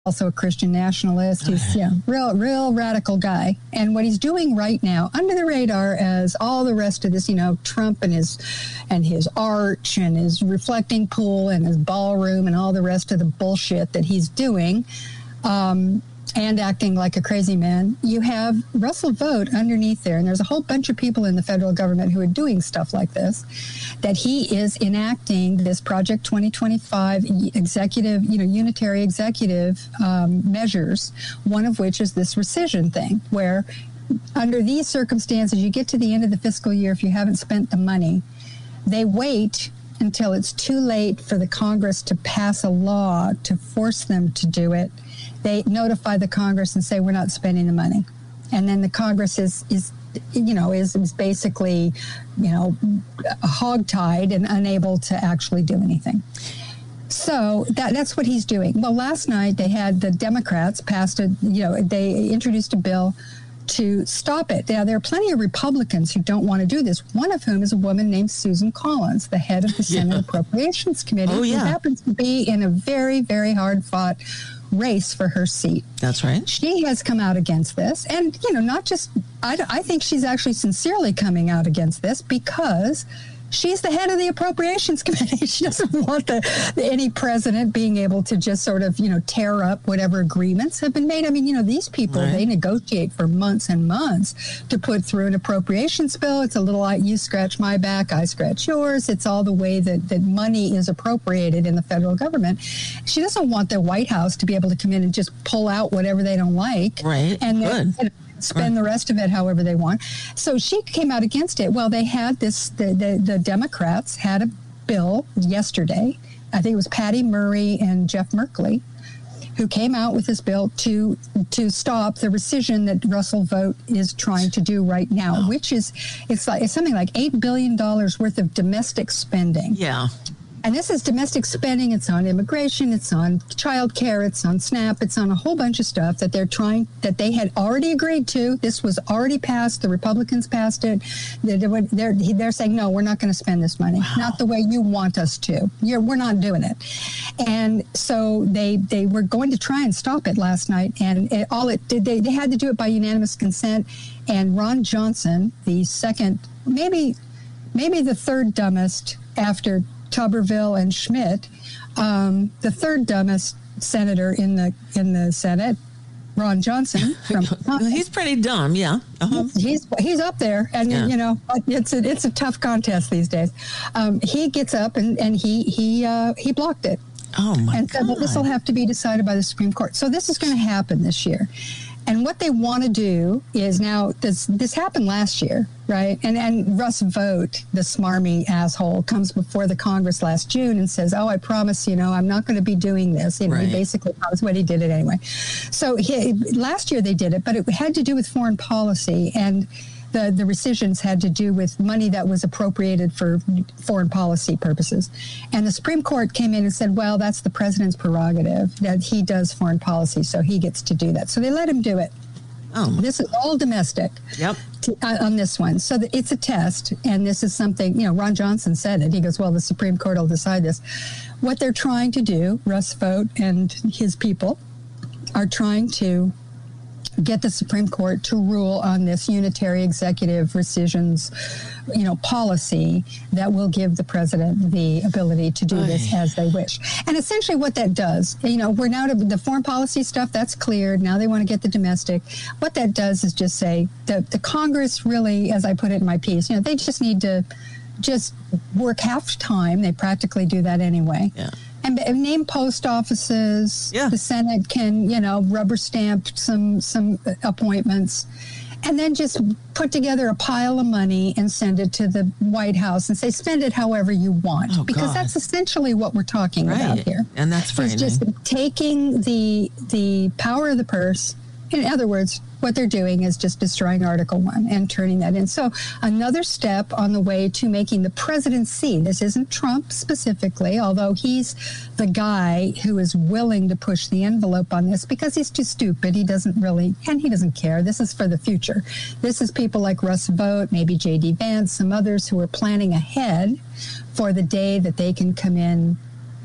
also a Christian nationalist. He's real radical guy. And what he's doing right now, under the radar, as all the rest of this, Trump and his arch and his reflecting pool and his ballroom and all the rest of the bullshit that he's doing, and acting like a crazy man, you have Russell Vought underneath there, and there's a whole bunch of people in the federal government who are doing stuff like this, that he is enacting this Project 2025 executive, unitary executive measures, one of which is this rescission thing, where under these circumstances, you get to the end of the fiscal year, if you haven't spent the money, they wait until it's too late for the Congress to pass a law to force them to do it. They notify the Congress and say, we're not spending the money. And then the Congress is basically, hogtied and unable to actually do anything. So that's what he's doing. Well, last night they had the Democrats they introduced a bill to stop it. Now, there are plenty of Republicans who don't want to do this, one of whom is a woman named Susan Collins, the head of the Senate Appropriations Committee, who happens to be in a very, very hard-fought race for her seat. That's right. She has come out against this, and not just I think she's actually sincerely coming out against this because she's the head of the Appropriations Committee. She doesn't want any president being able to just sort of tear up whatever agreements have been made. I mean, these people, they negotiate for months and months to put through an appropriations bill. It's a little like you scratch my back, I scratch yours. It's all the way that money is appropriated in the federal government. She doesn't want the White House to be able to come in and just pull out whatever they don't like. Right. And spend the rest of it however they want. So she came out against it. Well, they had the Democrats had a bill yesterday. I think it was Patty Murray and Jeff Merkley who came out with this bill to stop the rescission that Russell Vought is trying to do right now, which is it's something like $8 billion worth of domestic spending. Yeah. And this is domestic spending. It's on immigration. It's on child care. It's on SNAP. It's on a whole bunch of stuff that they had already agreed to. This was already passed. The Republicans passed it. They're saying, no, we're not going to spend this money. Wow. Not the way you want us to. We're not doing it. And so they were going to try and stop it last night. And they had to do it by unanimous consent. And Ron Johnson, the second, maybe the third dumbest after Tuberville and Schmidt, the third dumbest senator in the Senate, Ron Johnson. He's pretty dumb, yeah. Uh-huh. He's up there, and it's a tough contest these days. He gets up and he blocked it. Oh my and said, God. well, this will have to be decided by the Supreme Court. So this is going to happen this year. And what they want to do is now, this happened last year, right? And Russ Vought, the smarmy asshole, comes before the Congress last June and says, oh, I promise, I'm not going to be doing this. He basically promised, but he did it anyway. So last year they did it, but it had to do with foreign policy, and the rescissions had to do with money that was appropriated for foreign policy purposes. And the Supreme Court came in and said, well, that's the president's prerogative, that he does foreign policy, so he gets to do that. So they let him do it. Oh. This is all domestic. Yep. On this one. So it's a test, and this is something, Ron Johnson said it. He goes, well, the Supreme Court will decide this. What they're trying to do, Russ Vought and his people, are trying to get the Supreme Court to rule on this unitary executive rescissions, policy that will give the president the ability to do this as they wish. And essentially what that does, we're now to the foreign policy stuff, that's cleared. Now they want to get the domestic. What that does is just say the Congress really, as I put it in my piece, they just need to just work half time. They practically do that anyway. Yeah. And name post offices. Yeah. The Senate can, rubber stamp some appointments, and then just put together a pile of money and send it to the White House and say, spend it however you want. Because that's essentially what we're talking about here. And that's frightening. It's just taking the power of the purse. In other words, what they're doing is just destroying Article 1 and turning that in. So another step on the way to making the presidency, this isn't Trump specifically, although he's the guy who is willing to push the envelope on this because he's too stupid. He doesn't really, and he doesn't care. This is for the future. This is people like Russ Vought, maybe J.D. Vance, some others who are planning ahead for the day that they can come in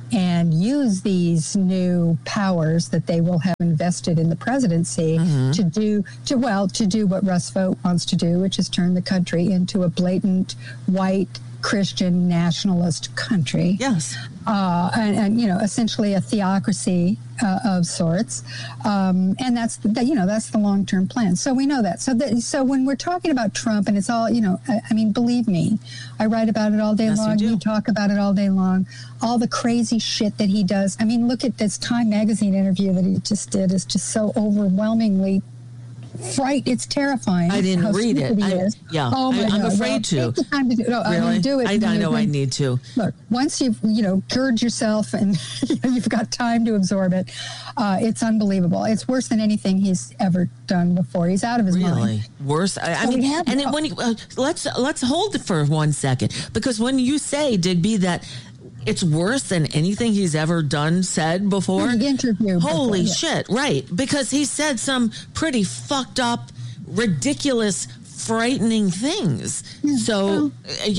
and use these new powers that they will have invested in the presidency to do what Russ Vought wants to do, which is turn the country into a blatant white Christian nationalist country. Yes. And essentially a theocracy of sorts. And that's the long-term plan. So we know that. So when we're talking about Trump, and it's all, believe me, I write about it all day long. We talk about it all day long. All the crazy shit that he does. I mean, look at this Time Magazine interview that he just did. It's just so overwhelmingly it's terrifying. I didn't read it. Oh my God. I'm afraid to. Take the time to do it. No, really? Do it. I know I need to. Look, once you've gird yourself and you've got time to absorb it, it's unbelievable. It's worse than anything he's ever done before. He's out of his mind. Really worse. Let's hold it for 1 second, because when you say, Digby, that it's worse than anything he's ever said before. Holy shit, right. Because he said some pretty fucked up, ridiculous, frightening things. Yeah. So,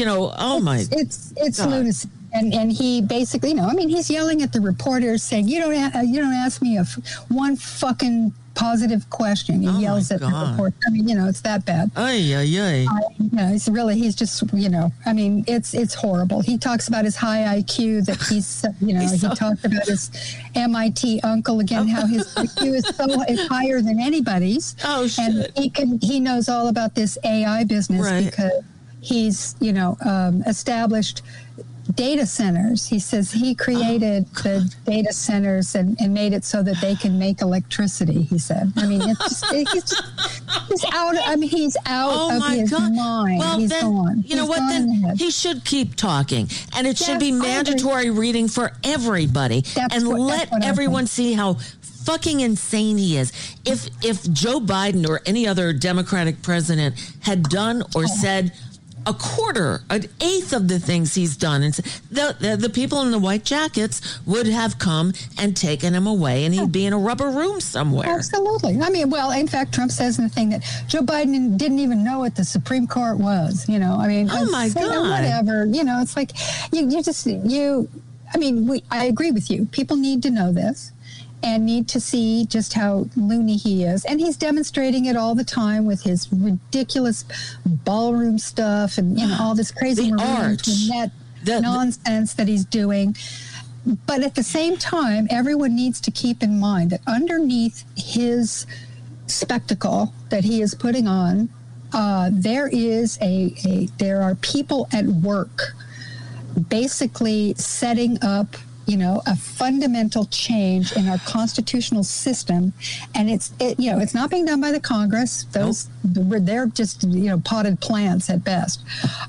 it's lunacy. And he basically, he's yelling at the reporters saying, you don't ask me one fucking positive question. He yells at the reporter. It's that bad. He's just, it's horrible. He talks about his high IQ that he's he talked about his MIT uncle again, how his IQ is higher than anybody's. Oh, shit. And he knows all about this AI business because he's, established data centers. He says he created the data centers and made it so that they can make electricity, he said. He's out. He's out of his mind. Well, he's gone. You know what? Then he should keep talking, and it should be mandatory reading for everybody, let everyone see how fucking insane he is. If Joe Biden or any other Democratic president had done or said a quarter, an eighth of the things he's done, and the people in the white jackets would have come and taken him away, and he'd be in a rubber room somewhere. Absolutely. In fact, Trump says in the thing that Joe Biden didn't even know what the Supreme Court was. Oh my God. Whatever. It's like I agree with you. People need to know this and need to see just how loony he is. And he's demonstrating it all the time with his ridiculous ballroom stuff and all this crazy nonsense that he's doing. But at the same time, everyone needs to keep in mind that underneath his spectacle that he is putting on, there are people at work basically setting up a fundamental change in our constitutional system, and it's not being done by the Congress. They're just potted plants at best.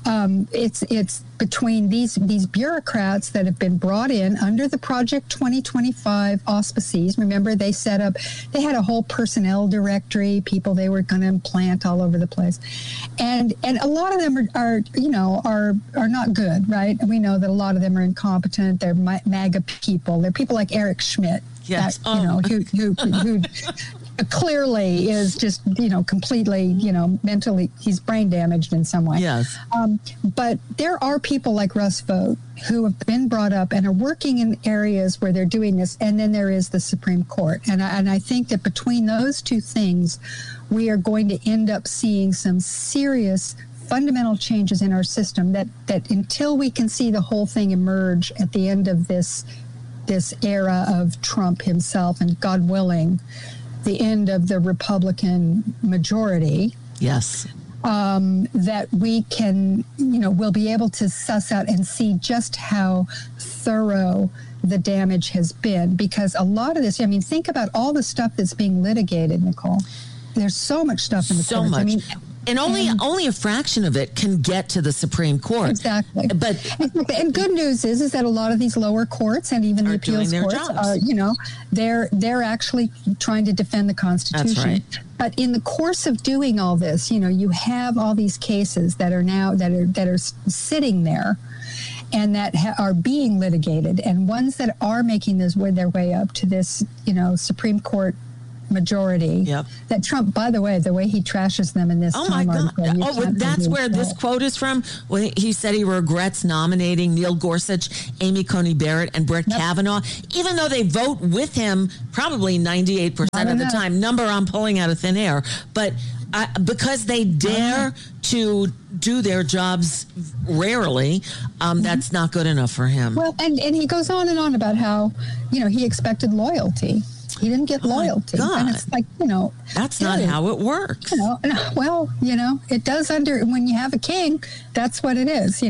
It's between these bureaucrats that have been brought in under the Project 2025 auspices. Remember, they had a whole personnel directory, people they were going to implant all over the place, and a lot of them are not good, right? And we know that a lot of them are incompetent. They're MAGA people. They're people like Eric Schmidt, who clearly is just, completely, mentally, he's brain damaged in some way. Yes. But there are people like Russ Vought who have been brought up and are working in areas where they're doing this. And then there is the Supreme Court. And I think that between those two things, we are going to end up seeing some serious fundamental changes in our system that until we can see the whole thing emerge at the end of this era of Trump himself, and God willing, the end of the Republican majority. Yes. That we can, we'll be able to suss out and see just how thorough the damage has been. Because a lot of this, think about all the stuff that's being litigated, Nicole. There's so much stuff in the courts. So much. And only a fraction of it can get to the Supreme Court. Exactly. And good news is that a lot of these lower courts and even the appeals courts are, they're actually trying to defend the Constitution. That's right. But in the course of doing all this, you have all these cases that are now that are sitting there and that are being litigated, and ones that are making their way up to this, Supreme Court majority. Yep. That Trump, by the way, the way he trashes them in this Time article. That's where this quote is from. Well, he said he regrets nominating Neil Gorsuch, Amy Coney Barrett, and Brett Kavanaugh, even though they vote with him probably 98% of the time. Number I'm pulling out of thin air. But because they dare to do their jobs rarely, that's not good enough for him. Well, and he goes on and on about how, he expected loyalty. He didn't get loyalty. God. And it's like, that's not how it works. It does when you have a king, that's what it is,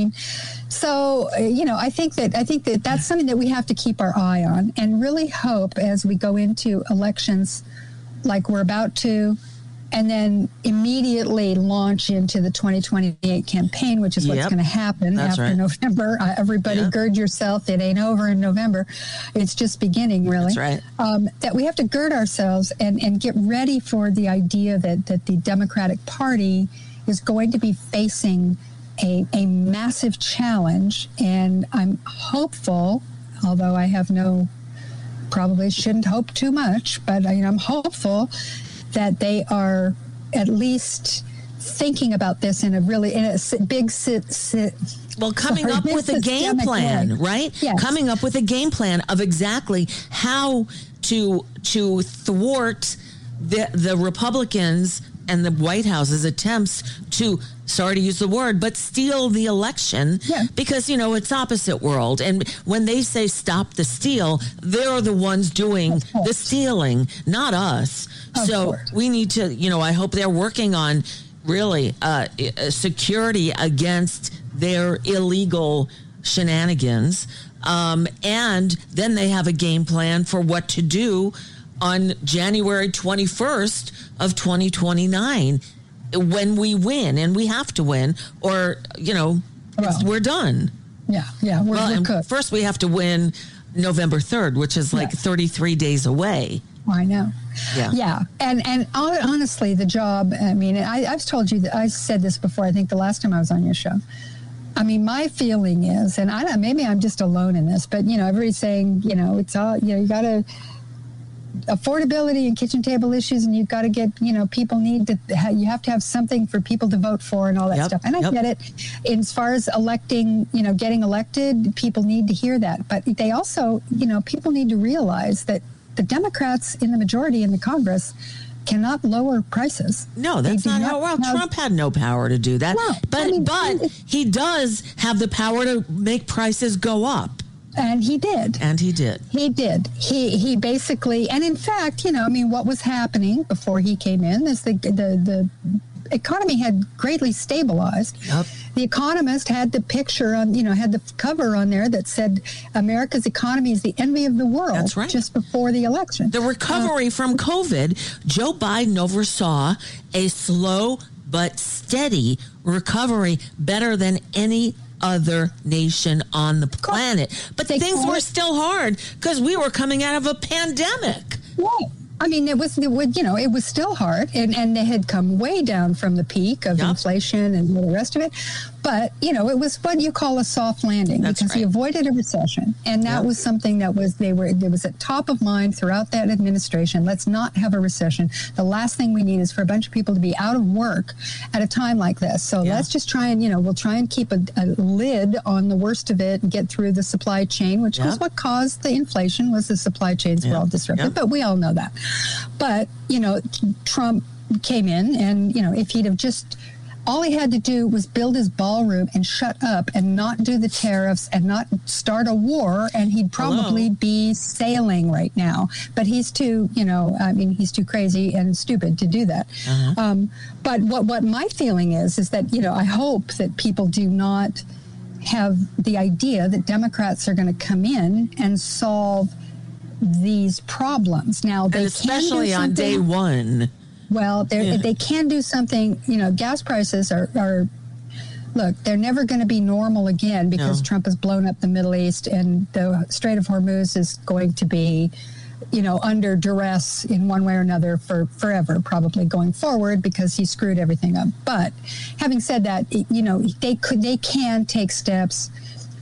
So, I think that that's something that we have to keep our eye on and really hope as we go into elections like we're about to, and then immediately launch into the 2028 campaign, which is what's going to happen after November. Everybody gird yourself. It ain't over in November. It's just beginning, really. That's right. That we have to gird ourselves and get ready for the idea that the Democratic Party is going to be facing a massive challenge. And I'm hopeful, although I have probably shouldn't hope too much, but I'm hopeful that they are at least thinking about this in a big coming up with a game plan, right? Yes. Coming up with a game plan of exactly how to thwart the Republicans and the White House's attempts to, sorry to use the word, but steal the election because, it's opposite world. And when they say stop the steal, they're the ones doing the stealing, not us. So we need to, I hope they're working on really security against their illegal shenanigans. And then they have a game plan for what to do on January 21st of 2029 when we win, and we have to win, or, we're done. Yeah, we're cooked. First we have to win November 3rd, which is 33 days away. I know. Yeah. And honestly, the job, I've told you that I said this before, I think the last time I was on your show. My feeling is, and maybe I'm just alone in this, but, everybody's saying, it's all, you got to affordability and kitchen table issues, and you've got to get, people you have to have something for people to vote for and all that stuff. And I get it. As far as electing, getting elected, people need to hear that. But they also, people need to realize that the Democrats in the majority in the Congress cannot lower prices. No, that's not how. Well, Trump had no power to do that. No, but he does have the power to make prices go up. And he did. He basically, and in fact, what was happening before he came in is the economy had greatly stabilized. Yep. The Economist had the picture on, had the cover on there that said America's economy is the envy of the world. That's right. Just before the election. The recovery from COVID, Joe Biden oversaw a slow but steady recovery, better than any other nation on the planet. But things were still hard because we were coming out of a pandemic. Right. It was still hard, and they had come way down from the peak of inflation and all the rest of it. But, it was what you call a soft landing. That's because he avoided a recession. And that was something that was at top of mind throughout that administration. Let's not have a recession. The last thing we need is for a bunch of people to be out of work at a time like this. So let's just try and, we'll try and keep a lid on the worst of it and get through the supply chain, which was what caused the inflation, was the supply chains were all disrupted. But we all know that. But, Trump came in and, if he'd have just... all he had to do was build his ballroom and shut up and not do the tariffs and not start a war, and he'd probably be sailing right now. But he's too, he's too crazy and stupid to do that. But what my feeling is that, I hope that people do not have the idea that Democrats are going to come in and solve these problems. Now, they especially on day one. Well, they can do something. Gas prices are look, they're never going to be normal again because Trump has blown up the Middle East, and the Strait of Hormuz is going to be, under duress in one way or another for forever, probably going forward, because he screwed everything up. But having said that, they can take steps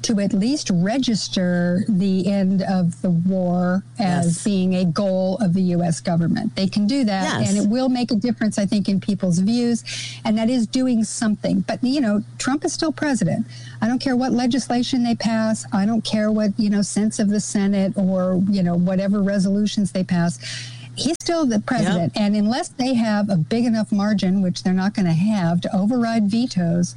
to at least register the end of the war as being a goal of the U.S. government. They can do that, and it will make a difference, I think, in people's views, and that is doing something. But, Trump is still president. I don't care what legislation they pass. I don't care what, sense of the Senate or, whatever resolutions they pass. He's still the president. Yep. And unless they have a big enough margin, which they're not going to have, to override vetoes,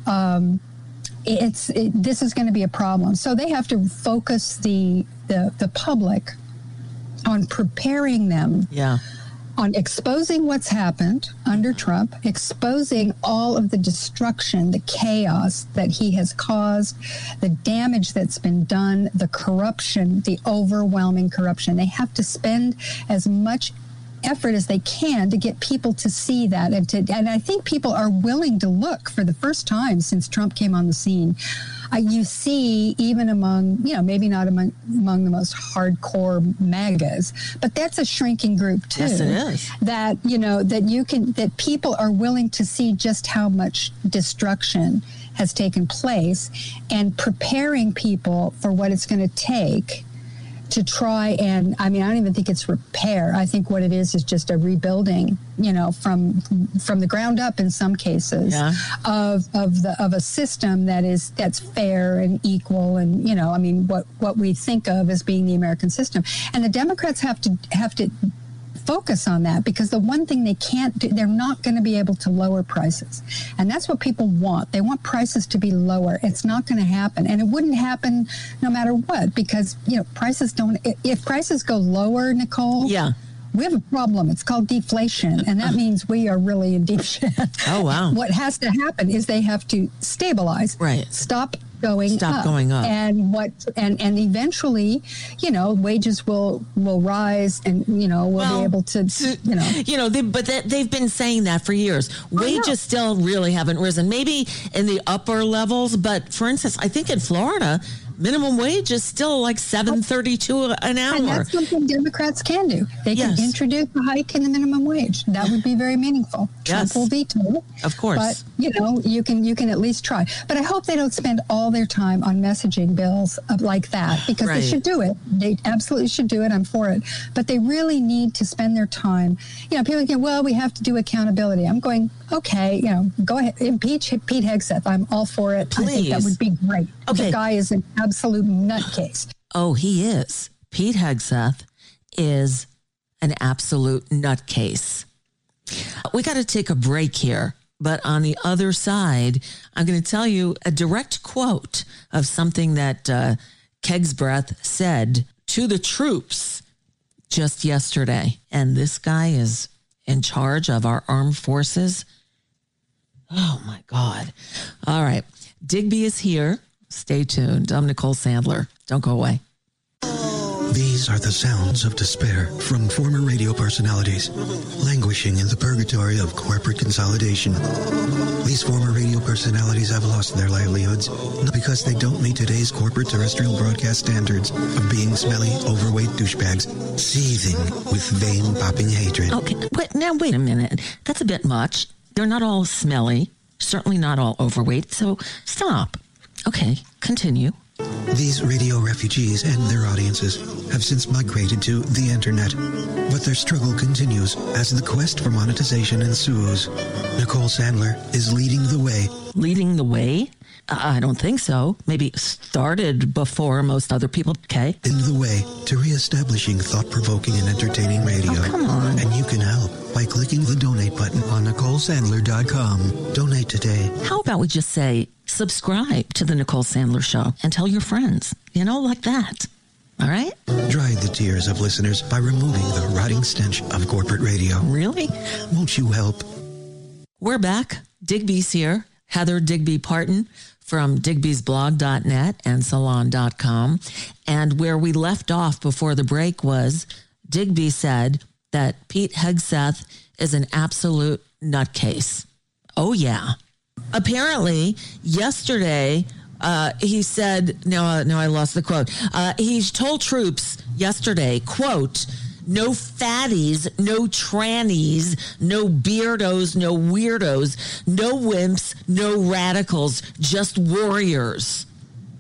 this is going to be a problem. So they have to focus the public on preparing them. On exposing what's happened under Trump, exposing all of the destruction, the chaos that he has caused, the damage that's been done, the corruption, the overwhelming corruption. They have to spend as much effort as they can to get people to see that. And I think people are willing to look for the first time since Trump came on the scene. You see, even among, maybe not among the most hardcore MAGAs, but that's a shrinking group too. Yes, it is. That, that people are willing to see just how much destruction has taken place and preparing people for what it's going to take to try and, I don't even think it's repair. I think what it is just a rebuilding, from the ground up in some cases of a system that's fair and equal and, what we think of as being the American system. And the Democrats have to focus on that, because the one thing they can't do, they're not going to be able to lower prices. And that's what people want. They want prices to be lower. It's not going to happen. And it wouldn't happen no matter what, because, prices don't, if prices go lower, Nicole, we have a problem. It's called deflation. And that means we are really in deep shit. Oh, wow. What has to happen is they have to stabilize. Right. Stop going up. And eventually, wages will rise and, we'll be able to, they've been saying that for years. Wages still really haven't risen. Maybe in the upper levels, but for instance, I think in Florida, minimum wage is still like $7.32 an hour. And that's something Democrats can do. They can introduce a hike in the minimum wage. That would be very meaningful. Trump will veto. Of course. But, you can at least try. But I hope they don't spend all their time on messaging bills like that, because they should do it. They absolutely should do it. I'm for it. But they really need to spend their time. People think, well, we have to do accountability. I'm going, okay, go ahead. Impeach Pete Hegseth. I'm all for it. Please. I think that would be great. Okay. The guy is an absolute nutcase. Oh, he is. Pete Hegseth is an absolute nutcase. We got to take a break here. But on the other side, I'm going to tell you a direct quote of something that Kegsbreath said to the troops just yesterday. And this guy is in charge of our armed forces. Oh, my God. All right. Digby is here. Stay tuned. I'm Nicole Sandler. Don't go away. These are the sounds of despair from former radio personalities languishing in the purgatory of corporate consolidation. These former radio personalities have lost their livelihoods, not because they don't meet today's corporate terrestrial broadcast standards of being smelly, overweight douchebags, seething with vein-popping hatred. Okay, wait a minute. That's a bit much. They're not all smelly, certainly not all overweight, so stop. Okay, continue. These radio refugees and their audiences have since migrated to the internet, but their struggle continues as the quest for monetization ensues. Nicole Sandler is leading the way. Leading the way? I don't think so. Maybe started before most other people. Okay. In the way to reestablishing thought-provoking and entertaining radio. Oh, come on. And you can help by clicking the donate button on NicoleSandler.com. Donate today. How about we just say subscribe to the Nicole Sandler Show and tell your friends, like that. All right? Dry the tears of listeners by removing the rotting stench of corporate radio. Really? Won't you help? We're back. Digby's here. Heather Digby Parton from digbysblog.net and salon.com. And where we left off before the break was Digby said that Pete Hegseth is an absolute nutcase. Oh, yeah. Apparently, yesterday, he said, no, I lost the quote. He told troops yesterday, quote, no fatties, no trannies, no beardos, no weirdos, no wimps, no radicals, just warriors.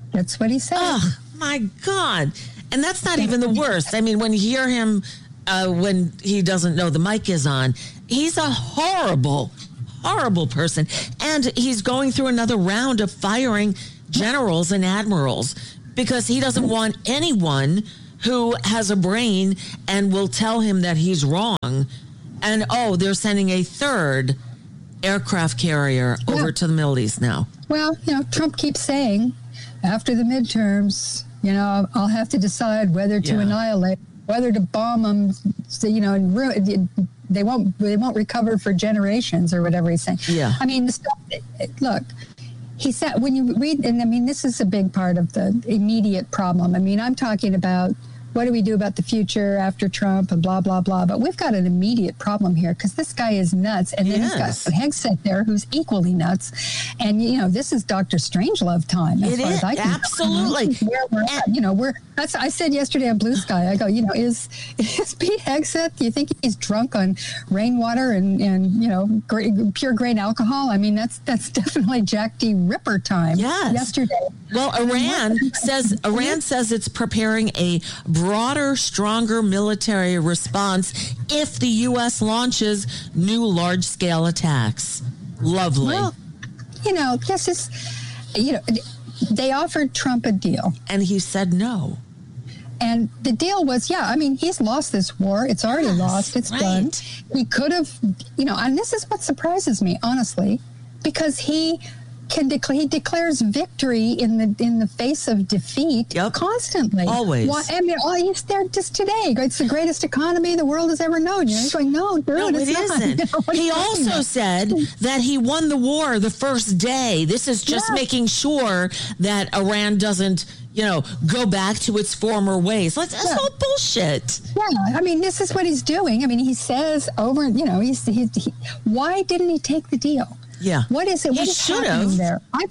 That's what he said. Oh, my God. And that's not even the worst. I mean, when you hear him, when he doesn't know the mic is on, he's a horrible person. And he's going through another round of firing generals and admirals because he doesn't want anyone who has a brain and will tell him that he's wrong. And, they're sending a third aircraft carrier over to the Middle East now. Well, Trump keeps saying after the midterms, I'll have to decide whether to annihilate, whether to bomb them, and ruin. They won't recover for generations or whatever he's saying. Yeah. I mean, look, he said, when you read, and I mean, this is a big part of the immediate problem. I mean, I'm talking about what do we do about the future after Trump and blah, blah, blah. But we've got an immediate problem here because this guy is nuts. And then he's got Hegseth there who's equally nuts. And, this is Dr. Strangelove time. It is, absolutely. Where we're at. I said yesterday on Blue Sky, I go, is Pete Hegseth, do you think he's drunk on rainwater and pure grain alcohol? I mean, that's definitely Jack D. Ripper time yesterday. Well, Iran says it's preparing a broader, stronger military response if the U.S. launches new large-scale attacks. Lovely. Well, they offered Trump a deal. And he said no. And the deal was, he's lost this war. It's already lost. It's done. He could have, and this is what surprises me, honestly, because he declares victory in the face of defeat constantly. Always. Well, I mean, he's there just today. It's the greatest economy the world has ever known. He's going, no, dude, it isn't. He also said that he won the war the first day. This is just making sure that Iran doesn't, go back to its former ways. That's all bullshit. Yeah, I mean, this is what he's doing. I mean, he says over, why didn't he take the deal? Yeah. What is it? What is happening there? I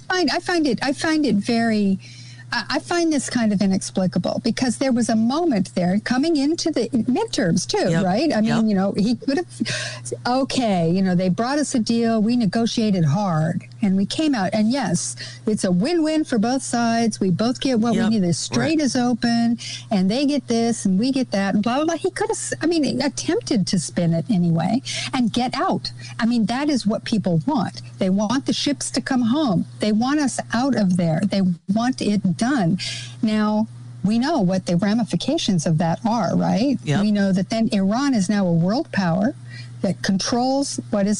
find this kind of inexplicable because there was a moment there coming into the midterms too, right? I mean, he could have, they brought us a deal. We negotiated hard and we came out and yes, it's a win-win for both sides. We both get what we need. The strait is open and they get this and we get that and blah, blah, blah. He could have, attempted to spin it anyway and get out. I mean, that is what people want. They want the ships to come home. They want us out of there. They want it done. Now, we know what the ramifications of that are, right? Yep. We know that then Iran is now a world power that controls,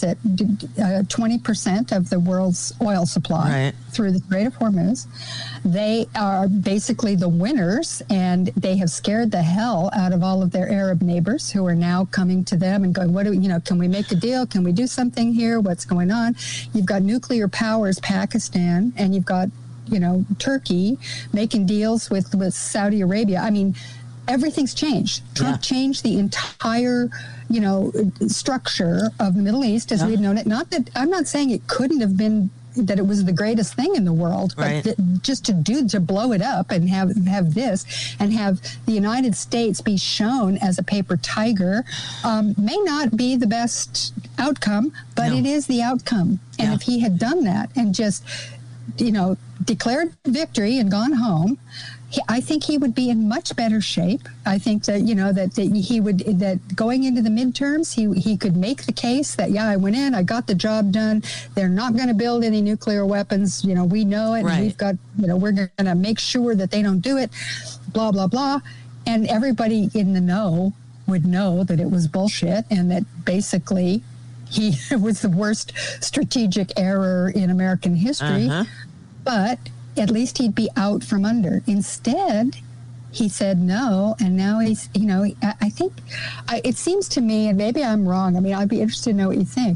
20% of the world's oil supply through the Strait of Hormuz. They are basically the winners, and they have scared the hell out of all of their Arab neighbors who are now coming to them and going, can we make a deal? Can we do something here? What's going on? You've got nuclear powers, Pakistan, and you've got Turkey making deals with Saudi Arabia. I mean, everything's changed. Trump changed the entire, structure of the Middle East as we've known it. Not that I'm not saying it couldn't have been that it was the greatest thing in the world, but just to blow it up and have this and have the United States be shown as a paper tiger may not be the best outcome, but it is the outcome. And if he had done that and just declared victory and gone home, I think he would be in much better shape. I think that, that going into the midterms, he could make the case that, I went in, I got the job done. They're not going to build any nuclear weapons. We know it. And we've got, we're going to make sure that they don't do it, blah, blah, blah. And everybody in the know would know that it was bullshit and that basically it was the worst strategic error in American history. But at least he'd be out from under. Instead, he said no, and now he's, I think, it seems to me, and maybe I'm wrong, I'd be interested to know what you think.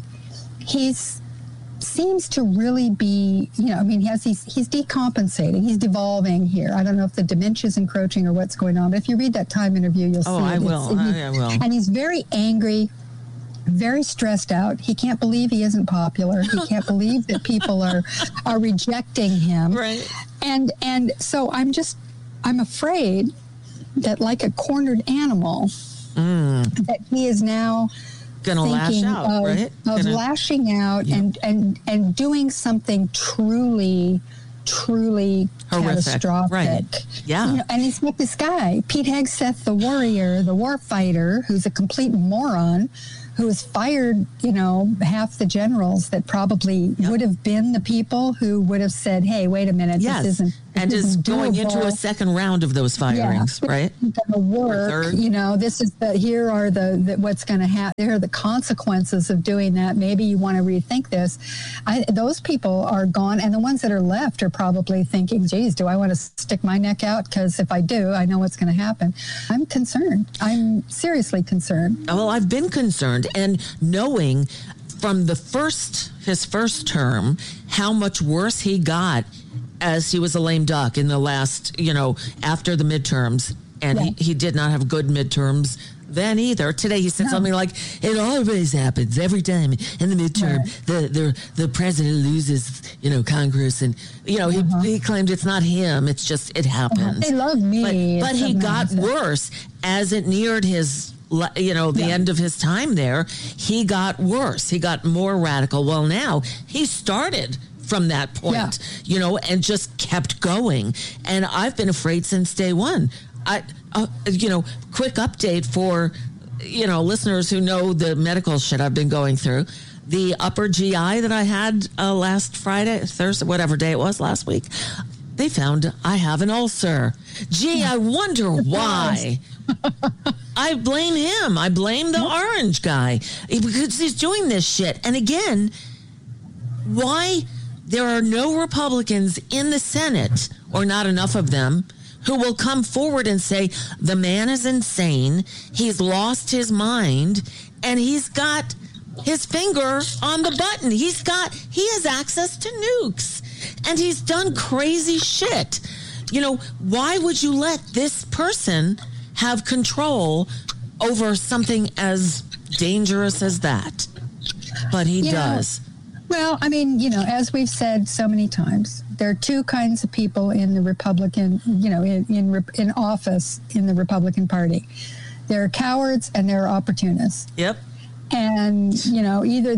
Seems to really be, he's decompensating, he's devolving here. I don't know if the dementia's encroaching or what's going on, but if you read that Time interview, you'll see I will. And he's very angry, very stressed out. He can't believe he isn't popular. He can't believe that people are rejecting him. Right. And so I'm afraid that like a cornered animal, that he is now gonna lash out, lashing out and doing something truly truly horrific. Catastrophic. Right. Yeah. You know, and it's like this guy, Pete Hegseth, the warrior, the war fighter, who's a complete moron, who has fired, you know, half the generals that probably would have been the people who would have said, hey, wait a minute, this isn't is going into a second round of those firings, right? It's going to work. You know, this is here are the what's going to happen. There are the consequences of doing that. Maybe you want to rethink this. Those people are gone, and the ones that are left are probably thinking, geez, do I want to stick my neck out? Because if I do, I know what's going to happen. I'm concerned. I'm seriously concerned. Well, I've been concerned, and knowing from his first term how much worse he got as he was a lame duck in the last, you know, after the midterms. And he did not have good midterms then either. Today he said something like, it always happens every time in the midterm. The president loses, you know, Congress. And, you know, he claimed it's not him. It's just, it happens. They love me. But he got worse as it neared his, you know, the end of his time there. He got worse. He got more radical. Well, now he started from that point, you know, and just kept going. And I've been afraid since day one. You know, quick update for, you know, listeners who know the medical shit I've been going through. The upper GI that I had last Friday, Thursday, whatever day it was last week, they found I have an ulcer. Gee, I wonder why. I blame him. I blame the orange guy because he's doing this shit. And again, why there are no Republicans in the Senate, or not enough of them, who will come forward and say, the man is insane, he's lost his mind, and he's got his finger on the button. He has access to nukes, and he's done crazy shit. You know, why would you let this person have control over something as dangerous as that? But he does. Well, I mean, you know, as we've said so many times, there are two kinds of people in the Republican, you know, in office in the Republican Party. There are cowards and there are opportunists. Yep. And, you know, either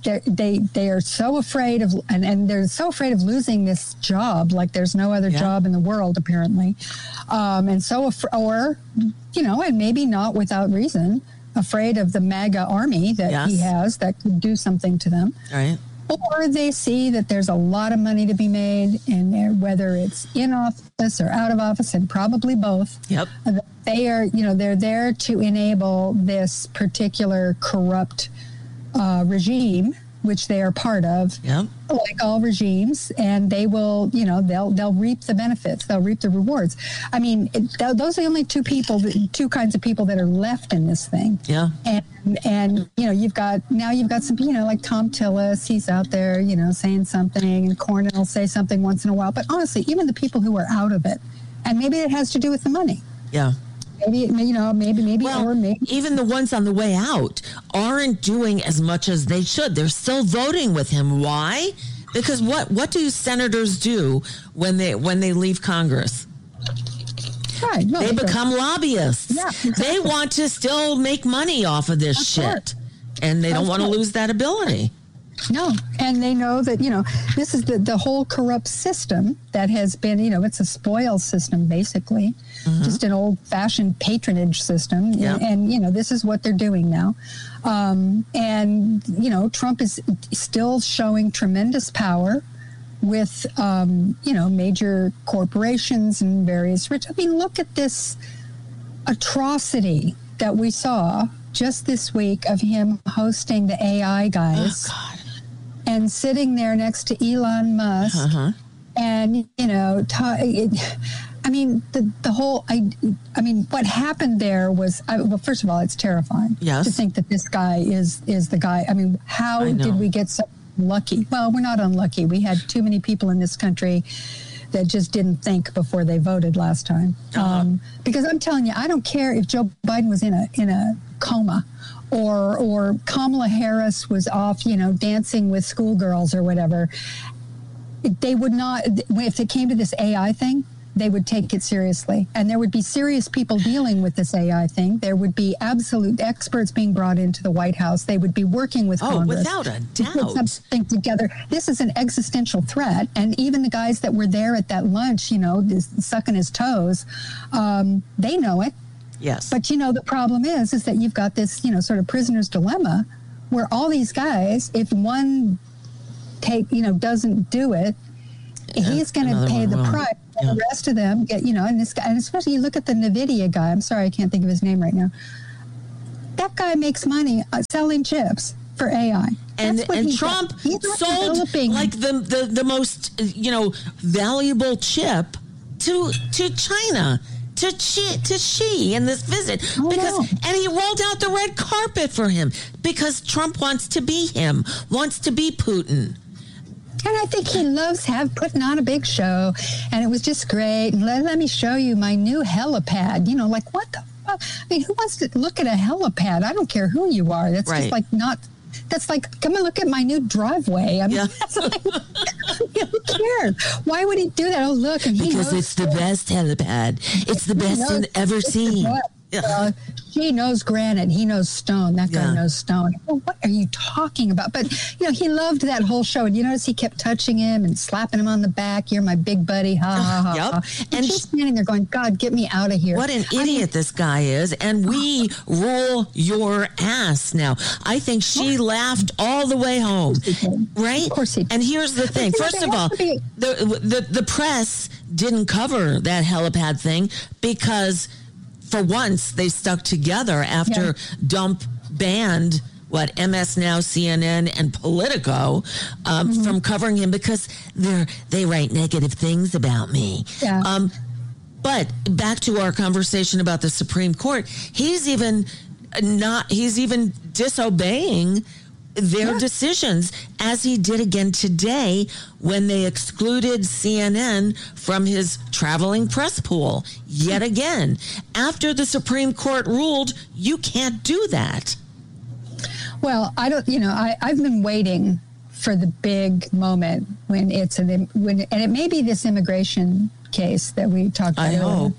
they are so afraid of, and they're so afraid of losing this job, like there's no other job in the world, apparently. And so, or, you know, and maybe not without reason, afraid of the MAGA army that he has that could do something to them. Right. Or they see that there's a lot of money to be made, and whether it's in office or out of office, and probably both. Yep. They are, you know, they're there to enable this particular corrupt regime, which they are part of. Yep. Like all regimes, and they will, you know, they'll reap the benefits, they'll reap the rewards. I mean, those are the only two kinds of people that are left in this thing. Yeah. And you know, you've got some, you know, like Tom Tillis, he's out there, you know, saying something, and Cornyn will say something once in a while. But honestly, even the people who are out of it, and maybe it has to do with the money. Yeah. Maybe, you know, maybe, well, or maybe. Even the ones on the way out aren't doing as much as they should. They're still voting with him. Why? Because what do senators do when they leave Congress? Right. No, they become lobbyists. Yeah, exactly. They want to still make money off of this shit. And they don't want to lose that ability. No, and they know that, you know, this is the whole corrupt system that has been, you know, it's a spoils system, basically, just an old-fashioned patronage system. Yeah. And, you know, this is what they're doing now. And, you know, Trump is still showing tremendous power with, you know, major corporations and various rich. I mean, look at this atrocity that we saw just this week of him hosting the AI guys. Oh, God. And sitting there next to Elon Musk, and, you know, I mean, the whole, I mean, what happened there was, well, first of all, it's terrifying to think that this guy is the guy. I mean, how did we get so lucky? Well, we're not unlucky. We had too many people in this country that just didn't think before they voted last time. Because I'm telling you, I don't care if Joe Biden was in a coma, or Kamala Harris was off, you know, dancing with schoolgirls or whatever. They would not, if it came to this AI thing, they would take it seriously. And there would be serious people dealing with this AI thing. There would be absolute experts being brought into the White House. They would be working with Congress. Without a doubt. To put something together. This is an existential threat. And even the guys that were there at that lunch, sucking his toes, they know it. Yes. But, the problem is that you've got this, sort of prisoner's dilemma where all these guys, if one doesn't do it, he's going to pay the price. And the rest of them get, and this guy, and especially you look at the NVIDIA guy. I'm sorry, I can't think of his name right now. That guy makes money selling chips for AI. And Trump sold like the most valuable chip to China. To Xi in this visit and he rolled out the red carpet for him because Trump wants to be him, wants to be Putin. And I think he loves putting on a big show, and it was just great. And let me show you my new helipad. Like what the fuck? I mean, who wants to look at a helipad? I don't care who you are. That's just like not. That's like, come and look at my new driveway. I mean, that's like, who cares? Why would he do that? Oh, look. And because it's the best helipad. It's the best ever seen. He knows granite. He knows stone. That guy knows stone. Well, what are you talking about? But, he loved that whole show. And you notice he kept touching him and slapping him on the back. You're my big buddy. Ha, ha, ha. Yep. And she's standing there going, God, get me out of here. What an idiot this guy is. And we rule your ass now. I think she laughed all the way home. Right? Of course he did. And here's the thing. First of all, the press didn't cover that helipad thing because for once, they stuck together after Dump banned MS Now, CNN, and Politico from covering him because they write negative things about me. Yeah. But back to our conversation about the Supreme Court, he's even disobeying their decisions, as he did again today when they excluded CNN from his traveling press pool yet again. After the Supreme Court ruled, you can't do that. Well, I don't, I've been waiting for the big moment when and it may be this immigration case that we talked about. I hope.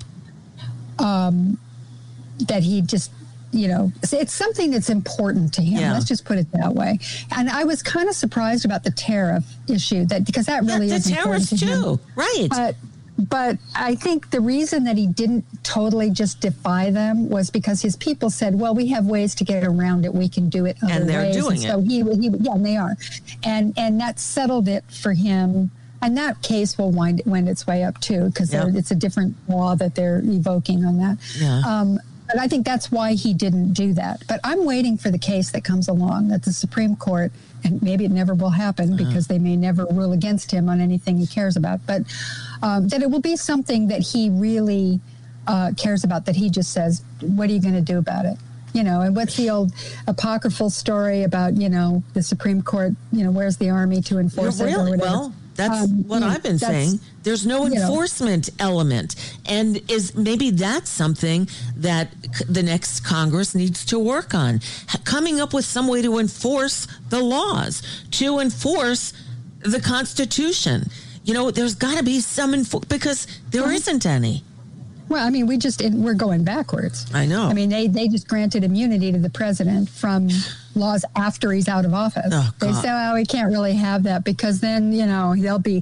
That he just, it's something that's important to him. Yeah. Let's just put it that way. And I was kind of surprised about the tariff issue because that really is important to him. The tariffs too, right? But I think the reason that he didn't totally just defy them was because his people said, well, we have ways to get around it. We can do it other ways. And they're doing it. So and they are. And that settled it for him. And that case will wend its way up too, because it's a different law that they're evoking on that. Yeah. But I think that's why he didn't do that. But I'm waiting for the case that comes along that the Supreme Court, and maybe it never will happen because they may never rule against him on anything he cares about, but that it will be something that he really cares about, that he just says, what are you going to do about it? And what's the old apocryphal story about, the Supreme Court, where's the army to enforce it or whatever? Well, that's what I've been saying. There's no enforcement element. And maybe that's something that the next Congress needs to work on. Coming up with some way to enforce the laws, to enforce the Constitution. There's got to be some because there isn't any. Well, I mean, we're going backwards. I know. I mean, they just granted immunity to the president from laws after he's out of office. Oh, they say, we can't really have that because then, they'll be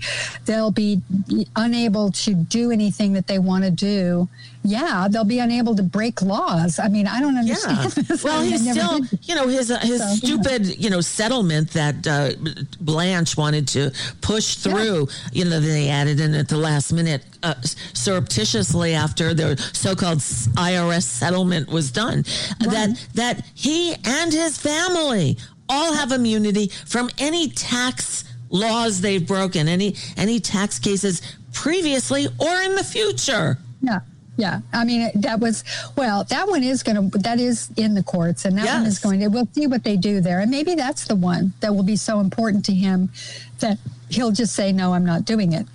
unable to do anything that they want to do. Yeah, they'll be unable to break laws. I mean, I don't understand this. Well, he's still, his stupid, settlement that Blanche wanted to push through, they added in at the last minute surreptitiously after the so-called IRS settlement was done, that he and his family all have immunity from any tax laws they've broken, any tax cases previously or in the future. Yeah. Yeah, I mean, that one that is in the courts, and that one is we'll see what they do there. And maybe that's the one that will be so important to him that he'll just say, no, I'm not doing it.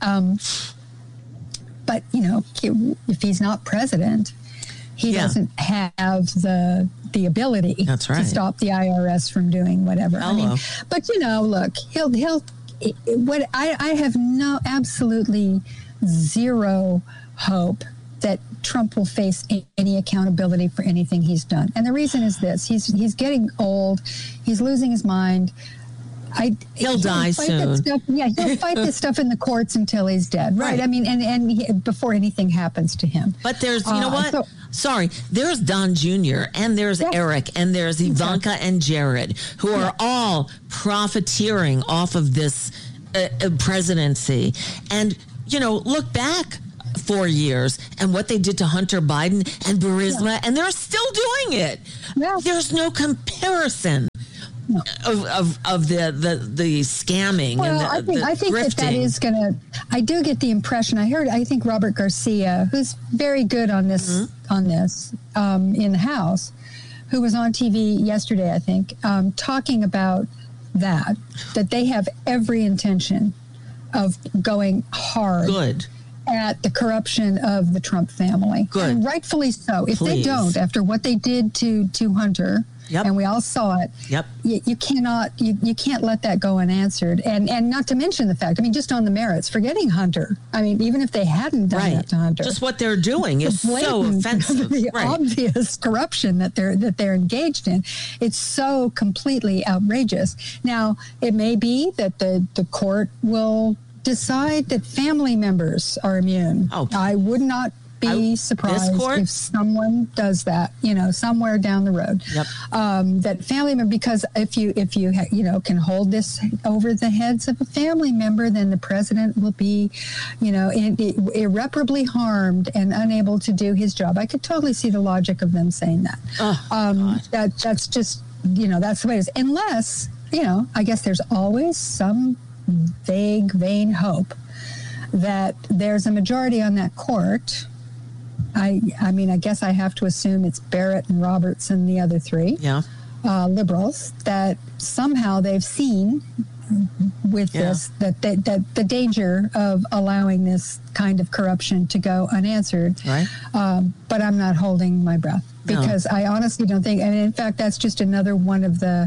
But, if he's not president, he doesn't have the ability to stop the IRS from doing whatever. Hello. I mean, but, look, I have absolutely zero hope that Trump will face any accountability for anything he's done. And the reason is this: he's getting old, he's losing his mind. He'll die soon. He'll fight this stuff in the courts until he's dead, right? I mean, and before anything happens to him. But there's, you know what? There's Don Jr. and there's Eric and there's Ivanka and Jared, who are all profiteering off of this presidency. And, look back 4 years and what they did to Hunter Biden and Burisma, and they're still doing it. Yeah. There's no comparison. Of the scamming and the I think grifting. that is going to. I do get the impression. I think Robert Garcia, who's very good on this in the House, who was on TV yesterday, I think, talking about that they have every intention of going hard. At the corruption of the Trump family. Good. And rightfully so. If they don't, after what they did to Hunter, and we all saw it, you can't let that go unanswered. And not to mention the fact, just on the merits, forgetting Hunter. Even if they hadn't done that to Hunter. Just what they're doing is so offensive. The obvious corruption that they're engaged in. It's so completely outrageous. Now, it may be that the court will decide that family members are immune. I would not be surprised if someone does that, somewhere down the road. That family member, because if you can hold this over the heads of a family member, then the president will be, irreparably harmed and unable to do his job. I could totally see the logic of them saying that. That's just, that's the way it is. Unless, I guess there's always some vain hope that there's a majority on that court. I guess I have to assume it's Barrett and Roberts and the other three liberals, that somehow they've seen with this that the danger of allowing this kind of corruption to go unanswered. But I'm not holding my breath because I honestly don't think. In fact, that's just another one of the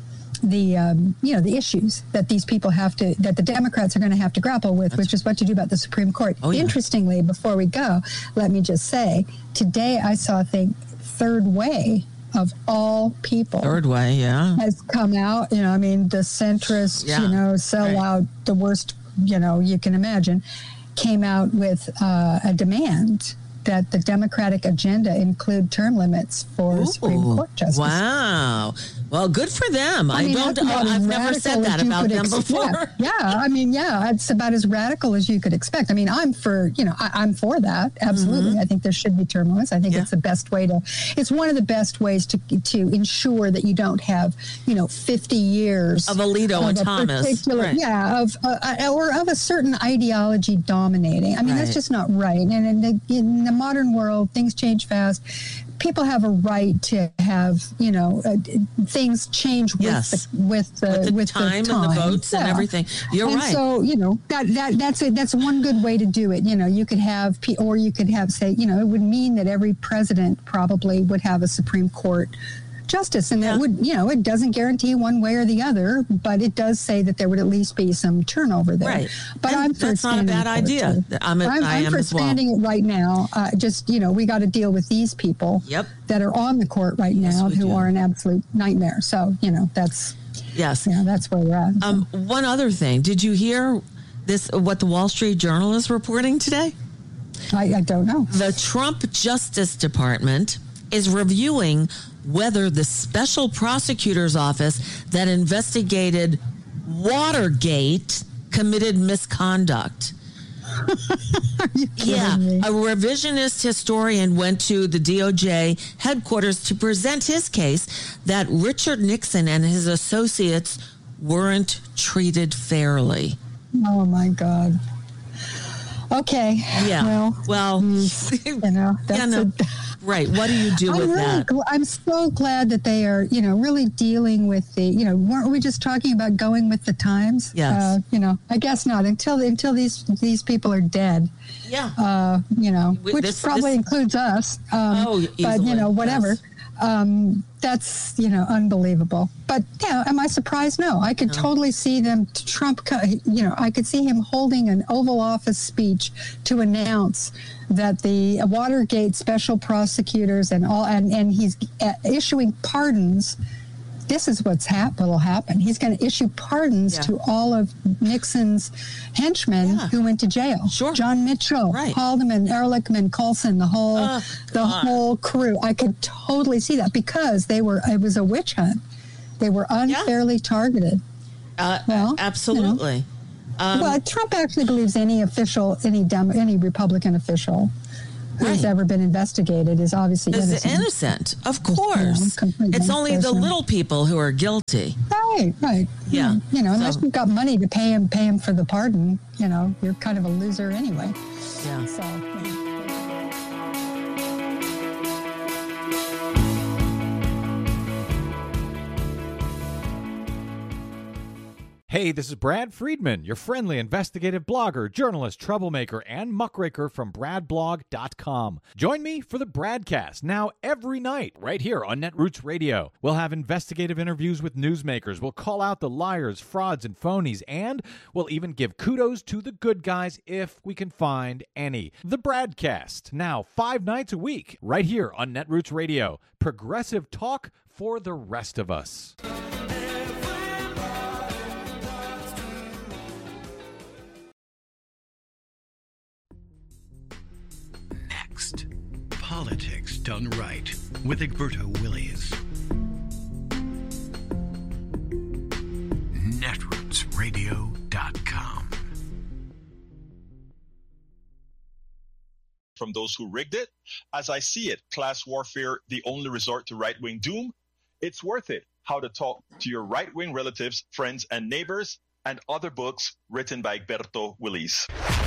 issues that these people that the Democrats are going to have to grapple with, which is what to do about the Supreme Court. Interestingly, before we go, let me just say, today I saw a thing, Third Way, of all people. Third Way, has come out. The centrist, sellout, the worst, you can imagine, came out with a demand that the Democratic agenda include term limits for Supreme Court justice. Wow. Well, good for them. I've never said that about them before. It's about as radical as you could expect. I'm for that. Absolutely. I think there should be term limits. I think it's the best way it's one of the best ways to ensure that you don't have, 50 years of Alito and Thomas. Or of a certain ideology dominating. That's just not right. And in the modern world, things change fast. People have a right to have, things change with the time and the votes and everything. You're right. So, that's one good way to do it. You could have, or you could have, say, it would mean that every president probably would have a Supreme Court justice, and that would, it doesn't guarantee one way or the other, but it does say that there would at least be some turnover there. Right. But that's not a bad idea. I'm for expanding it right now. We got to deal with these people that are on the court right now who are an absolute nightmare. So, that's that's where we're at. One other thing, did you hear what the Wall Street Journal is reporting today? I don't know. The Trump Justice Department is reviewing whether the special prosecutor's office that investigated Watergate committed misconduct. Are you kidding me? A revisionist historian went to the DOJ headquarters to present his case that Richard Nixon and his associates weren't treated fairly. Oh, my God. Okay. Yeah. Well, right. What do you do with that? I'm so glad that they are, really dealing with weren't we just talking about going with the times? Yes. I guess not until these people are dead. Yeah. Which probably includes us. But, whatever. Yes. That's, unbelievable. But, am I surprised? No, I could totally see Trump, I could see him holding an Oval Office speech to announce that the Watergate special prosecutors and he's issuing pardons. This is what will happen. He's going to issue pardons to all of Nixon's henchmen who went to jail. Sure. John Mitchell, Haldeman, Ehrlichman, Coulson, the whole crew. I could totally see that because it was a witch hunt. They were unfairly targeted. Absolutely. Well, Trump actually believes any Republican official who's ever been investigated is obviously innocent. Of course. It's only the little people who are guilty. Right. Yeah. Unless you've got money to pay him for the pardon, you're kind of a loser anyway. Yeah. So, Hey, this is Brad Friedman, your friendly investigative blogger, journalist, troublemaker, and muckraker from bradblog.com. Join me for the Bradcast, now every night, right here on Netroots Radio. We'll have investigative interviews with newsmakers, we'll call out the liars, frauds, and phonies, and we'll even give kudos to the good guys if we can find any. The Bradcast, now 5 nights a week, right here on Netroots Radio. Progressive talk for the rest of us. Politics Done Right with Egberto Willies. Netrootsradio.com. From those who rigged it, as I see it, class warfare, the only resort to right-wing doom, it's worth it. How to Talk to Your Right-Wing Relatives, Friends, and Neighbors, and other books written by Egberto Willies.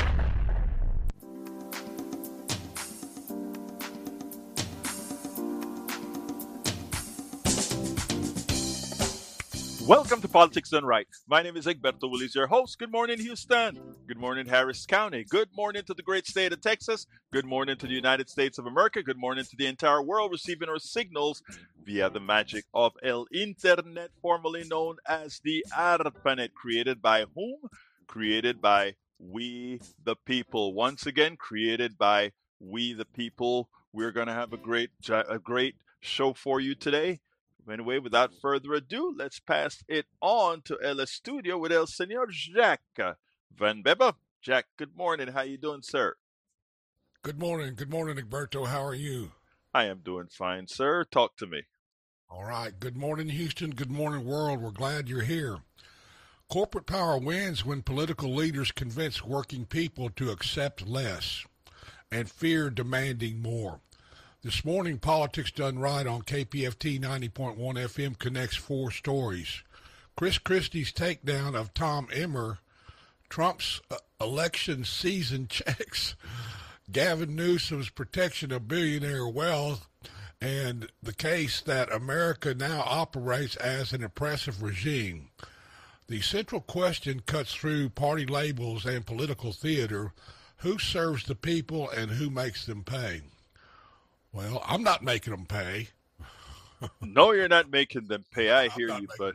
Welcome to Politics Done Right. My name is Egberto Willies, your host. Good morning, Houston. Good morning, Harris County. Good morning to the great state of Texas. Good morning to the United States of America. Good morning to the entire world receiving our signals via the magic of El Internet, formerly known as the ARPANET. Created by whom? Created by we the people. Once again, created by we the people. We're going to have a great show for you today. Anyway, without further ado, let's pass it on to El Estudio with El Señor Jack Van Beba. Jack, good morning. How you doing, sir? Good morning. Good morning, Egberto. How are you? I am doing fine, sir. Talk to me. All right. Good morning, Houston. Good morning, world. We're glad you're here. Corporate power wins when political leaders convince working people to accept less and fear demanding more. This morning, Politics Done Right on KPFT 90.1 FM connects 4 stories. Chris Christie's takedown of Tom Emmer, Trump's election season checks, Gavin Newsom's protection of billionaire wealth, and the case that America now operates as an oppressive regime. The central question cuts through party labels and political theater. Who serves the people and who makes them pay? Well, I'm not making them pay. No, you're not making them pay. I hear you, but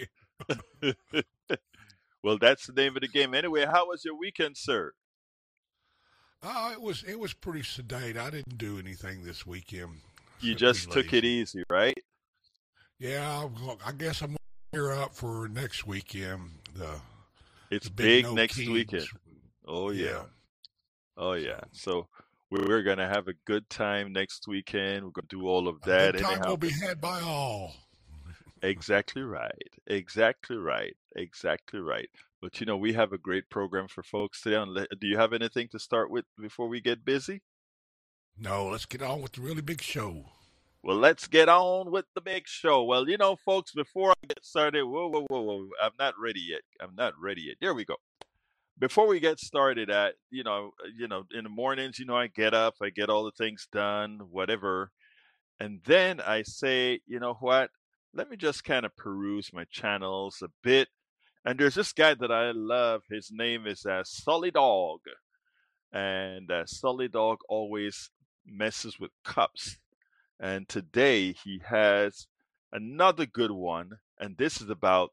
well, that's the name of the game. Anyway, how was your weekend, sir? It was pretty sedate. I didn't do anything this weekend. You just took it easy, right? Yeah, I guess I'm gear up for next weekend. It's big next weekend. Oh yeah. Oh yeah. So we're going to have a good time next weekend. We're going to do all of that. A good time will be had by all. Exactly right. Exactly right. Exactly right. But, we have a great program for folks today. Do you have anything to start with before we get busy? No, let's get on with the really big show. Well, let's get on with the big show. Well, folks, before I get started, whoa. I'm not ready yet. There we go. Before we get started in the mornings, I get up, I get all the things done, whatever. And then I say, you know what? Let me just kind of peruse my channels a bit. And there's this guy that I love. His name is Sully Dog. And Sully Dog always messes with cups. And today he has another good one. And this is about,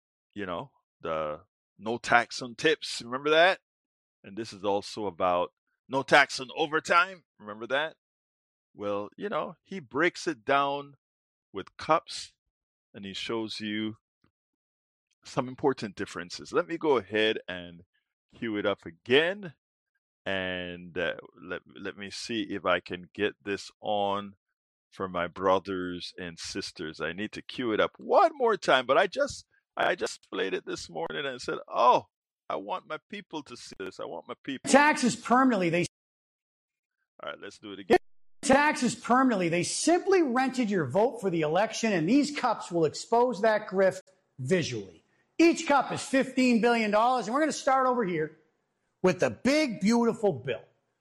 the no tax on tips. Remember that? And this is also about no tax on overtime. Remember that? Well, he breaks it down with cups and he shows you some important differences. Let me go ahead and cue it up again. And let me see if I can get this on for my brothers and sisters. I need to cue it up one more time, but I just played it this morning and said, oh, I want my people to see this. I want my people. Taxes permanently. All right, let's do it again. Taxes permanently. They simply rented your vote for the election, and these cups will expose that grift visually. Each cup is $15 billion, and we're going to start over here with the big, beautiful bill.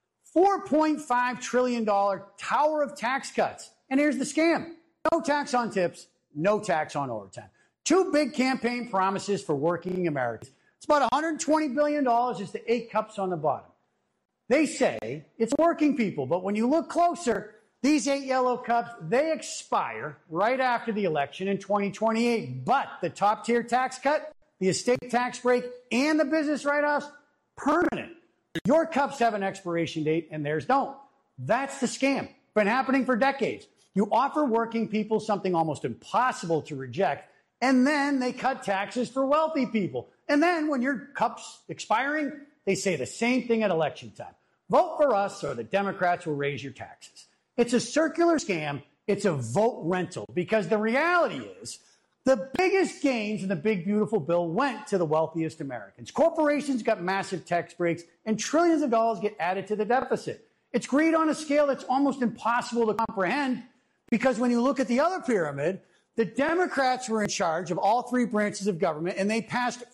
$4.5 trillion tower of tax cuts. And here's the scam. No tax on tips, no tax on overtime. Two big campaign promises for working Americans. It's about $120 billion. It's the 8 cups on the bottom. They say it's working people, but when you look closer, these 8 yellow cups, they expire right after the election in 2028. But the top tier tax cut, the estate tax break, and the business write-offs, permanent. Your cups have an expiration date and theirs don't. That's the scam. Been happening for decades. You offer working people something almost impossible to reject, and then they cut taxes for wealthy people. And then when your cup's expiring, they say the same thing at election time. Vote for us or the Democrats will raise your taxes. It's a circular scam. It's a vote rental because the reality is the biggest gains in the big, beautiful bill went to the wealthiest Americans. Corporations got massive tax breaks and trillions of dollars get added to the deficit. It's greed on a scale that's almost impossible to comprehend because when you look at the other pyramid, the Democrats were in charge of all 3 branches of government and they passed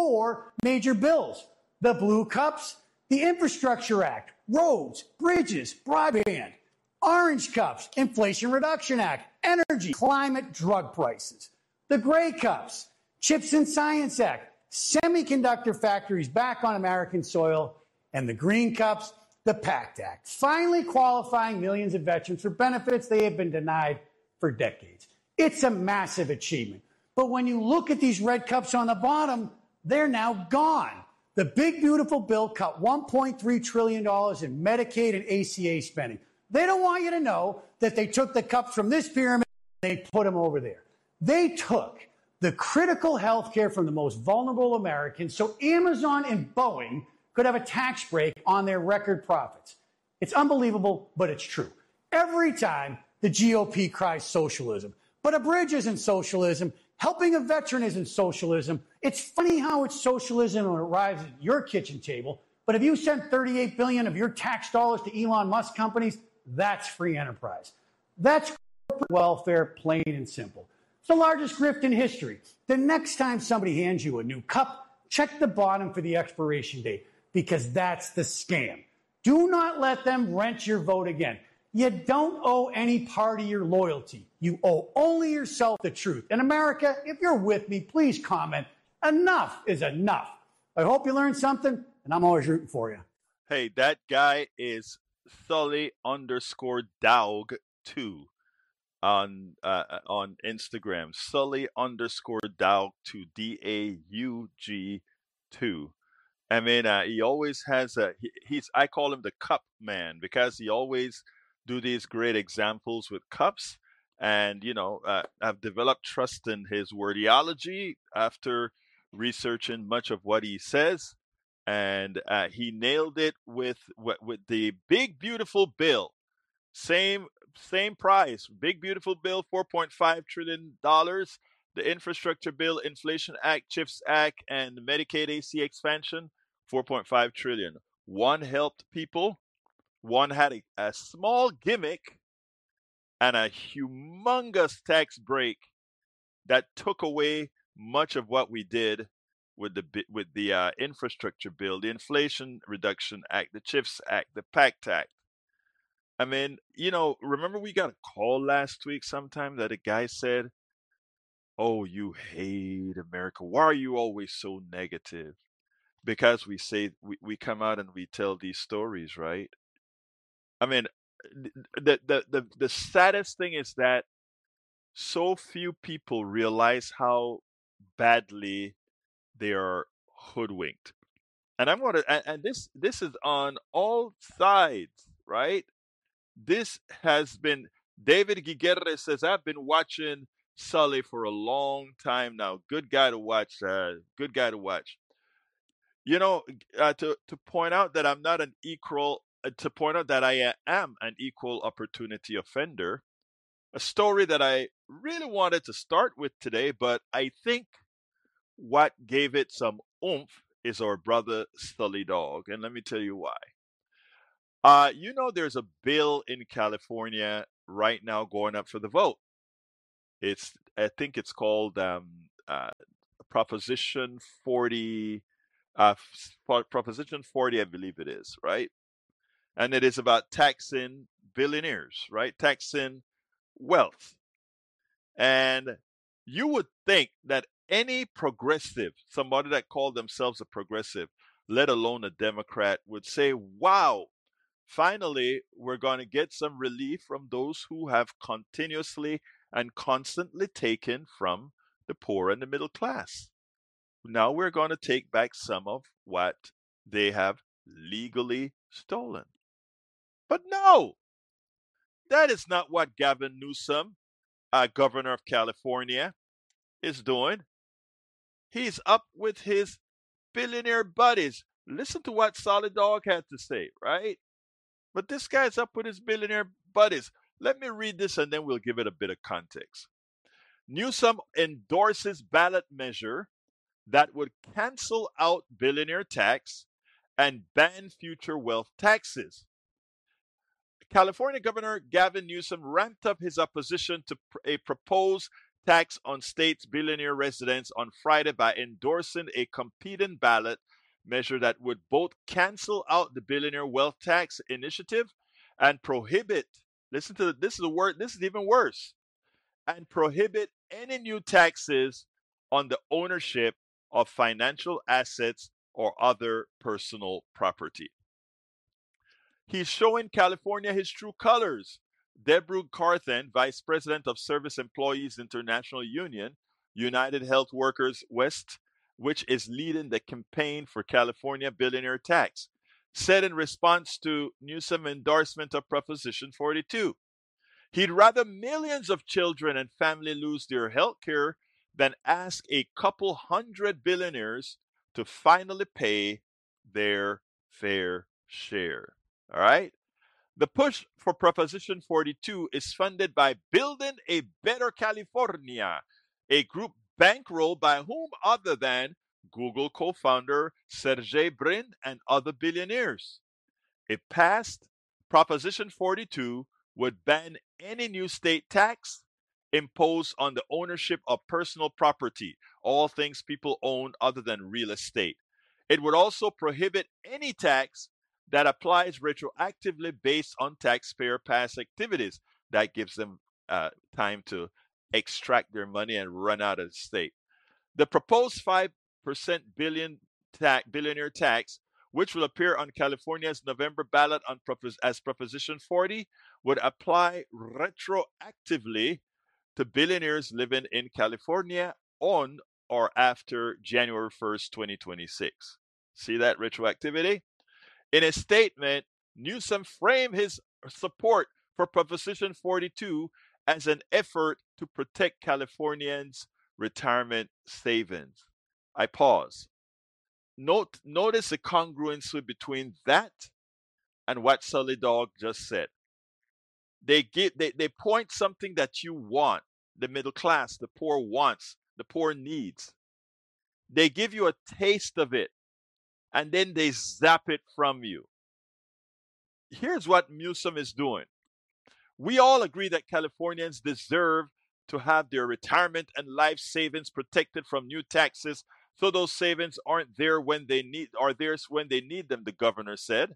4 major bills. The Blue Cups, the Infrastructure Act, roads, bridges, broadband, Orange Cups, Inflation Reduction Act, energy, climate, drug prices. The Gray Cups, Chips and Science Act, semiconductor factories back on American soil, and the Green Cups, the PACT Act, finally qualifying millions of veterans for benefits they have been denied for decades. It's a massive achievement. But when you look at these red cups on the bottom, they're now gone. The big, beautiful bill cut $1.3 trillion in Medicaid and ACA spending. They don't want you to know that they took the cups from this pyramid and they put them over there. They took the critical health care from the most vulnerable Americans so Amazon and Boeing could have a tax break on their record profits. It's unbelievable, but it's true. Every time the GOP cries socialism, but a bridge isn't socialism, helping a veteran isn't socialism. It's funny how it's socialism when it arrives at your kitchen table, but if you send $38 billion of your tax dollars to Elon Musk companies, that's free enterprise. That's corporate welfare, plain and simple. It's the largest grift in history. The next time somebody hands you a new cup, check the bottom for the expiration date, because that's the scam. Do not let them rent your vote again. You don't owe any party your loyalty. You owe only yourself the truth. And America, if you're with me, please comment. Enough is enough. I hope you learned something, and I'm always rooting for you. Hey, that guy is Sully_Daug2 on Instagram. Sully_Daug2, DAUG2. I mean, he always has I call him the cup man because he always do these great examples with cups. And, I've developed trust in his wordiology after researching much of what he says. And he nailed it with the big, beautiful bill. Same price. Big, beautiful bill, $4.5 trillion. The Infrastructure Bill, Inflation Act, CHIPS Act, and Medicaid ACA expansion, $4.5 trillion. One helped people. One had a small gimmick and a humongous tax break that took away much of what we did with the Infrastructure Bill, the Inflation Reduction Act, the CHIPS Act, the PACT Act. I mean, remember we got a call last week sometime that a guy said, "Oh, you hate America. Why are you always so negative?" Because we say we come out and we tell these stories, right? I mean, the saddest thing is that so few people realize how badly they are hoodwinked. And I'm going to, and this is on all sides, right? This has been, David Giguerre says, I've been watching Sully for a long time now. Good guy to watch. Good guy to watch. You know, to point out that I'm not an equal, to point out that I am an equal opportunity offender. A story that I really wanted to start with today, but I think what gave it some oomph is our brother Sully Dog, and let me tell you why. You know, there's a bill in California right now going up for the vote. I think it's called Proposition 40. Proposition 40, I believe it is, right? And it is about taxing billionaires, right? Taxing wealth. And you would think that any progressive, somebody that called themselves a progressive, let alone a Democrat, would say, wow, finally, we're going to get some relief from those who have continuously and constantly taken from the poor and the middle class. Now we're going to take back some of what they have legally stolen. But no, that is not what Gavin Newsom, governor of California, is doing. He's up with his billionaire buddies. Listen to what Solid Dog had to say, right? But this guy's up with his billionaire buddies. Let me read this and then we'll give it a bit of context. Newsom endorses ballot measure that would cancel out billionaire tax and ban future wealth taxes. California Governor Gavin Newsom ramped up his opposition to a proposed tax on state's billionaire residents on Friday by endorsing a competing ballot measure that would both cancel out the billionaire wealth tax initiative and prohibit, listen to this is a word, this is even worse, and prohibit any new taxes on the ownership of financial assets or other personal property. He's showing California his true colors. Debru Carthen, Vice President of Service Employees International Union, United Health Workers West, which is leading the campaign for California billionaire tax, said in response to Newsom's endorsement of Proposition 42, he'd rather millions of children and families lose their health care than ask a couple hundred billionaires to finally pay their fair share. All right? The push for Proposition 42 is funded by Building a Better California, a group bankrolled by whom other than Google co-founder Sergey Brin and other billionaires. If passed, Proposition 42 would ban any new state tax imposed on the ownership of personal property, all things people own other than real estate. It would also prohibit any tax that applies retroactively based on taxpayer past activities. That gives them time to extract their money and run out of the state. The proposed 5% billionaire tax, which will appear on California's November ballot as Proposition 40, would apply retroactively to billionaires living in California on or after January 1st, 2026. See that retroactivity? In a statement, Newsom framed his support for Proposition 42 as an effort to protect Californians' retirement savings. I pause. Notice the congruency between that and what Sully Dog just said. They point something that you want, the middle class, the poor wants, the poor needs. They give you a taste of it, and then they zap it from you. Here's what Newsom is doing. We all agree that Californians deserve to have their retirement and life savings protected from new taxes, so those savings aren't there when they need, are theirs when they need them, the governor said.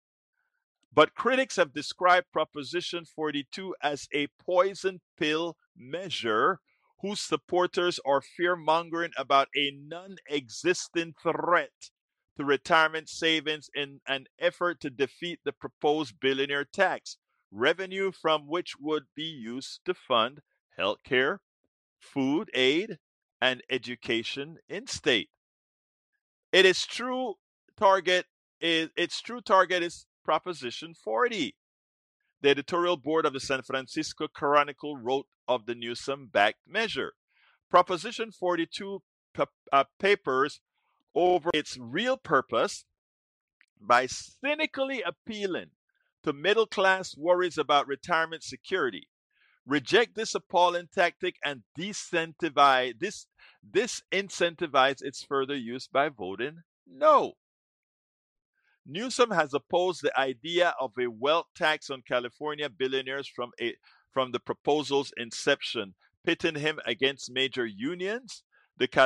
But critics have described Proposition 42 as a poison pill measure whose supporters are fear-mongering about a non-existent threat to retirement savings in an effort to defeat the proposed billionaire tax, revenue from which would be used to fund health care, food aid, and education in state. Its true target is Proposition 40. The editorial board of the San Francisco Chronicle wrote of the Newsom-backed measure. Proposition 42 papers over its real purpose by cynically appealing to middle-class worries about retirement security. Reject this appalling tactic and disincentivize its further use by voting no. Newsom has opposed the idea of a wealth tax on California billionaires from the proposal's inception, pitting him against major unions, the